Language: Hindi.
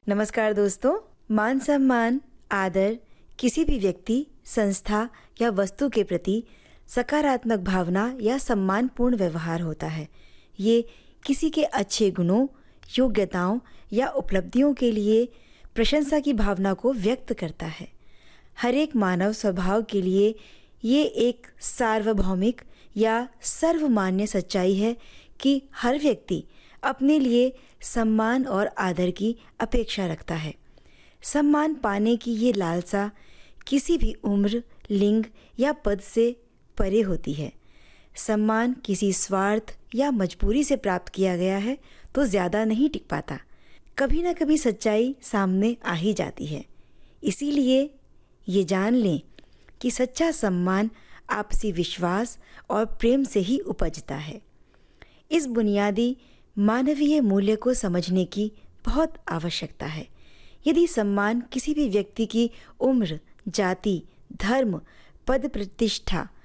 नमस्कार दोस्तों। मान सम्मान, आदर किसी भी व्यक्ति, संस्था या वस्तु के प्रति सकारात्मक भावना या सम्मानपूर्ण व्यवहार होता है। ये किसी के अच्छे गुणों, योग्यताओं या उपलब्धियों के लिए प्रशंसा की भावना को व्यक्त करता है। हर एक मानव स्वभाव के लिए ये एक सार्वभौमिक या सर्वमान्य सच्चाई है कि हर व्यक्ति अपने लिए सम्मान और आदर की अपेक्षा रखता है। सम्मान पाने की ये लालसा किसी भी उम्र, लिंग या पद से परे होती है। सम्मान किसी स्वार्थ या मजबूरी से प्राप्त किया गया है तो ज़्यादा नहीं टिक पाता। कभी ना कभी सच्चाई सामने आ ही जाती है। इसीलिए ये जान लें कि सच्चा सम्मान आपसी विश्वास और प्रेम से ही उपजता है। इस बुनियादी मानवीय मूल्य को समझने की बहुत आवश्यकता है। यदि सम्मान किसी भी व्यक्ति की उम्र, जाति, धर्म, पद प्रतिष्ठा